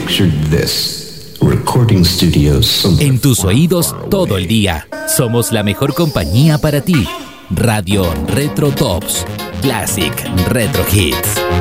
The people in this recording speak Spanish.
pictured this. Recording studios. En tus oídos todo el día. Somos la mejor compañía para ti. Radio Retro Tops. Classic Retro Hits.